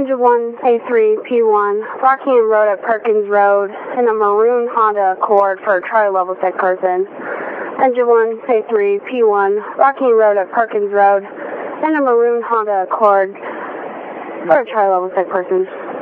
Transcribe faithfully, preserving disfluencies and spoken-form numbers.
Engine one A three P one, Rockingham Road at Perkins Road, in a maroon Honda Accord for a tri-level sick person. Engine one A three P one, Rockingham Road at Perkins Road, in a maroon Honda Accord for a tri-level sick person.